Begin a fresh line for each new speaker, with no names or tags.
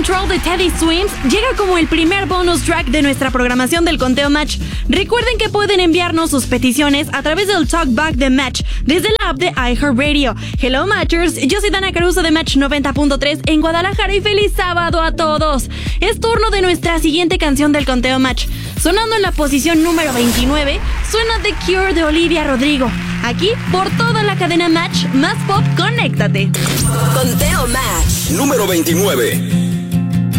Control de Teddy Swims llega como el primer bonus track de nuestra programación del Conteo Match. Recuerden que pueden enviarnos sus peticiones a través del Talkback de Match desde la app de iHeartRadio. Hello Matchers, yo soy Dana Caruso de Match 90.3 en Guadalajara y feliz sábado a todos. Es turno de nuestra siguiente canción del Conteo Match. Sonando en la posición número 29, suena The Cure de Olivia Rodrigo. Aquí, por toda la cadena Match, más pop, conéctate.
Conteo Match
número 29.